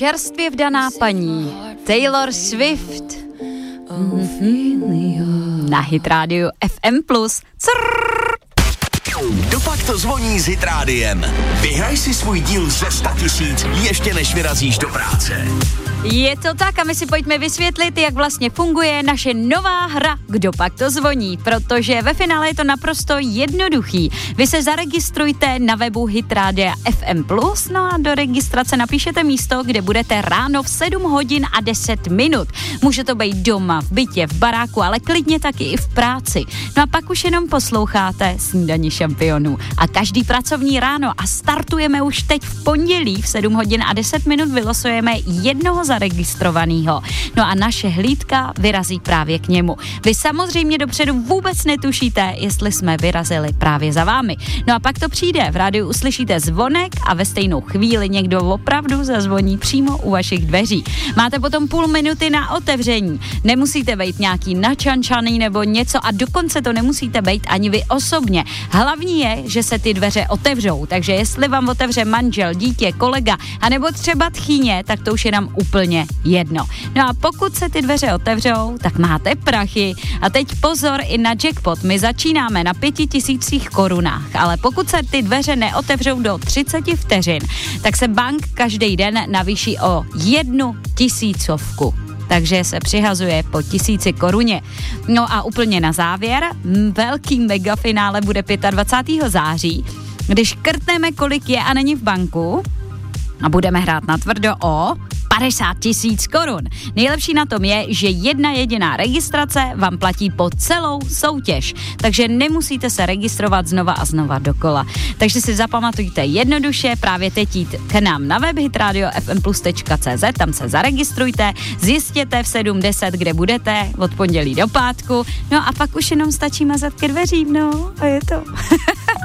čerstvě vdaná paní Taylor Swift na Hit Radio FM+. Dopak to zvoní s Hit Rádiem. Vyhraj si svůj díl ze 100 000 ještě než vyrazíš do práce. Je to tak a my si pojďme vysvětlit, jak vlastně funguje naše nová hra Kdo pak to zvoní, protože ve finále je to naprosto jednoduchý. Vy se zaregistrujte na webu Hit Rádia FM+, no a do registrace napíšete místo, kde budete ráno v 7 hodin a 10 minut. Může to být doma, v bytě, v baráku, ale klidně taky i v práci. No a pak už jenom posloucháte Snídani šampionů. A každý pracovní ráno a startujeme už teď v pondělí v 7 hodin a 10 minut vylosujeme jednoho zaregistrovaného. No a naše hlídka vyrazí právě k němu. Vy samozřejmě dopředu vůbec netušíte, jestli jsme vyrazili právě za vámi. No a pak to přijde, v rádiu uslyšíte zvonek a ve stejnou chvíli někdo opravdu zazvoní přímo u vašich dveří. Máte potom půl minuty na otevření. Nemusíte být nějaký načančaný nebo něco a dokonce to nemusíte být ani vy osobně. Hlavní je, že se ty dveře otevřou, takže jestli vám otevře manžel, dítě, kolega, anebo třeba tchýně, tak to už je nám úplně jedno. No a pokud se ty dveře otevřou, tak máte prachy. A teď pozor i na jackpot. My začínáme na 5 000 korunách, ale pokud se ty dveře neotevřou do 30 vteřin, tak se bank každý den navýší o 1 000. Takže se přihazuje po 1000 koruně. No a úplně na závěr, velký megafinále bude 25. září, když škrtneme, kolik je a není v banku a budeme hrát natvrdo o 50 000 korun. Nejlepší na tom je, že jedna jediná registrace vám platí po celou soutěž, takže nemusíte se registrovat znova a znova dokola. Takže si zapamatujte jednoduše, právě teď jít k nám na web hitradiofmplus.cz, tam se zaregistrujte, zjistěte v 7:10, kde budete od pondělí do pátku, no a pak už jenom stačí mazat ke dveřím, no a je to.